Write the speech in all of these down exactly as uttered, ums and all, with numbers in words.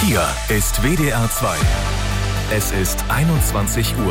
Hier ist W D R zwei. Es ist einundzwanzig Uhr.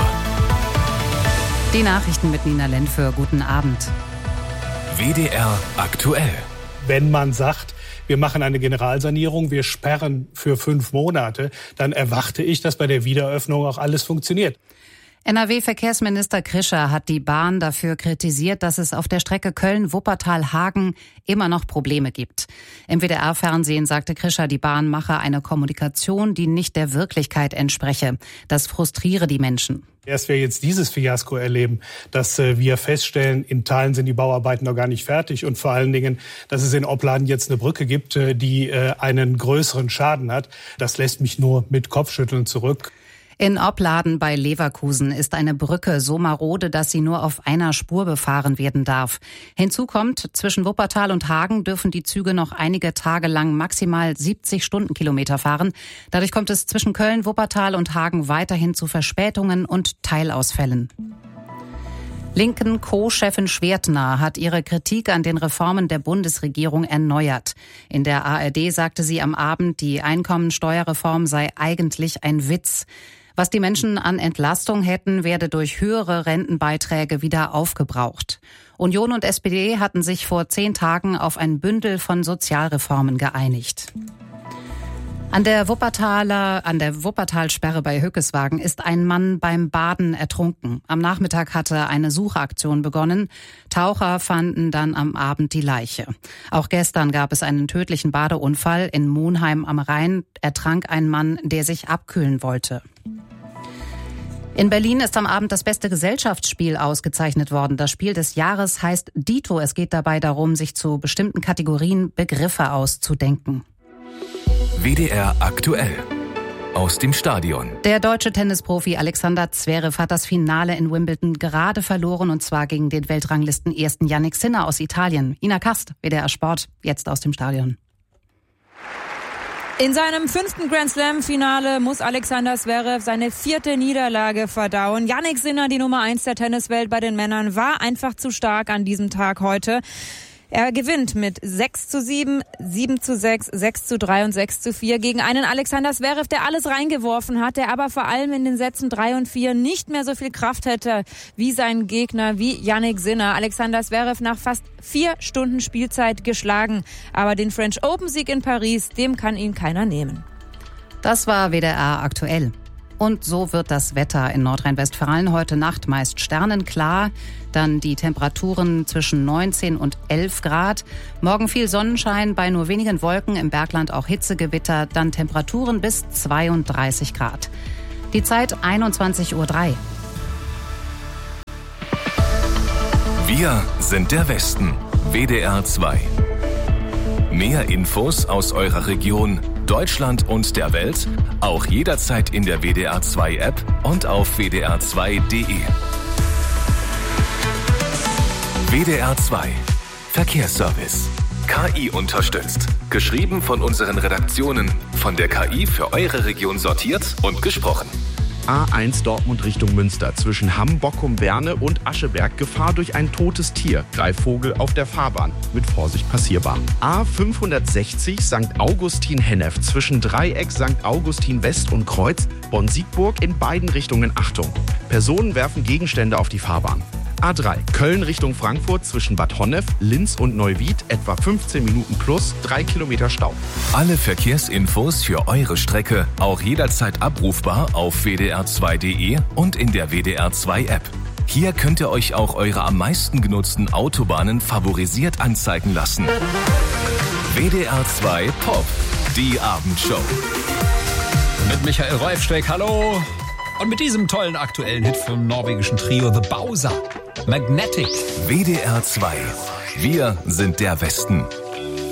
Die Nachrichten mit Nina Lenföhr. Guten Abend. W D R aktuell. Wenn man sagt, wir machen eine Generalsanierung, wir sperren für fünf Monate, dann erwarte ich, dass bei der Wiederöffnung auch alles funktioniert. N R W-Verkehrsminister Krischer hat die Bahn dafür kritisiert, dass es auf der Strecke Köln-Wuppertal-Hagen immer noch Probleme gibt. Im W D R-Fernsehen sagte Krischer, die Bahn mache eine Kommunikation, die nicht der Wirklichkeit entspreche. Das frustriere die Menschen. Erst wir jetzt dieses Fiasko erleben, dass äh, wir feststellen, in Teilen sind die Bauarbeiten noch gar nicht fertig und vor allen Dingen, dass es in Opladen jetzt eine Brücke gibt, äh, die äh, einen größeren Schaden hat, das lässt mich nur mit Kopfschütteln zurück. In Opladen bei Leverkusen ist eine Brücke so marode, dass sie nur auf einer Spur befahren werden darf. Hinzu kommt, zwischen Wuppertal und Hagen dürfen die Züge noch einige Tage lang maximal siebzig Stundenkilometer fahren. Dadurch kommt es zwischen Köln, Wuppertal und Hagen weiterhin zu Verspätungen und Teilausfällen. Linken Co-Chefin Schwertner hat ihre Kritik an den Reformen der Bundesregierung erneuert. In der A R D sagte sie am Abend, die Einkommensteuerreform sei eigentlich ein Witz. Was die Menschen an Entlastung hätten, werde durch höhere Rentenbeiträge wieder aufgebraucht. Union und S P D hatten sich vor zehn Tagen auf ein Bündel von Sozialreformen geeinigt. An der Wuppertaler, an der Wuppertalsperre bei Hückeswagen ist ein Mann beim Baden ertrunken. Am Nachmittag hatte eine Suchaktion begonnen. Taucher fanden dann am Abend die Leiche. Auch gestern gab es einen tödlichen Badeunfall. In Monheim am Rhein ertrank ein Mann, der sich abkühlen wollte. In Berlin ist am Abend das beste Gesellschaftsspiel ausgezeichnet worden. Das Spiel des Jahres heißt Dito. Es geht dabei darum, sich zu bestimmten Kategorien Begriffe auszudenken. W D R aktuell. Aus dem Stadion. Der deutsche Tennisprofi Alexander Zverev hat das Finale in Wimbledon gerade verloren, und zwar gegen den Weltranglisten-Ersten Jannik Sinner aus Italien. Ina Kast, W D R Sport, jetzt aus dem Stadion. In seinem fünften Grand-Slam-Finale muss Alexander Zverev seine vierte Niederlage verdauen. Jannik Sinner, die Nummer eins der Tenniswelt bei den Männern, war einfach zu stark an diesem Tag heute. Er gewinnt mit sechs zu sieben, sieben zu sechs, sechs zu drei und sechs zu vier gegen einen Alexander Zverev, der alles reingeworfen hat, der aber vor allem in den Sätzen drei und vier nicht mehr so viel Kraft hätte wie sein Gegner, wie Jannik Sinner. Alexander Zverev nach fast vier Stunden Spielzeit geschlagen. Aber den French Open-Sieg in Paris, dem kann ihn keiner nehmen. Das war W D R aktuell. Und so wird das Wetter in Nordrhein-Westfalen heute Nacht meist sternenklar. Dann die Temperaturen zwischen neunzehn und elf Grad. Morgen viel Sonnenschein bei nur wenigen Wolken, im Bergland auch Hitzegewitter. Dann Temperaturen bis zweiunddreißig Grad. Die Zeit einundzwanzig Uhr drei. Wir sind der Westen. W D R zwei. Mehr Infos aus eurer Region, Deutschland und der Welt, auch jederzeit in der W D R zwei App und auf w d r zwei punkt d e. W D R zwei Verkehrsservice. K I unterstützt. Geschrieben von unseren Redaktionen. Von der K I für eure Region sortiert und gesprochen. A eins Dortmund Richtung Münster zwischen Hamm, Bockum, Berne und Ascheberg. Gefahr durch ein totes Tier. Greifvogel auf der Fahrbahn. Mit Vorsicht passierbar. A fünfhundertsechzig Sankt Augustin-Hennef zwischen Dreieck Sankt Augustin West und Kreuz Bonn-Siegburg in beiden Richtungen Achtung. Personen werfen Gegenstände auf die Fahrbahn. A drei Köln Richtung Frankfurt zwischen Bad Honnef, Linz und Neuwied etwa fünfzehn Minuten plus, drei Kilometer Stau. Alle Verkehrsinfos für eure Strecke auch jederzeit abrufbar auf w d r zwei punkt d e und in der W D R zwei App. Hier könnt ihr euch auch eure am meisten genutzten Autobahnen favorisiert anzeigen lassen. W D R zwei Pop, die Abendshow. Mit Michael Reufsteck, hallo. Und mit diesem tollen aktuellen Hit vom norwegischen Trio The Bowser. Magnetic. W D R zwei. Wir sind der Westen.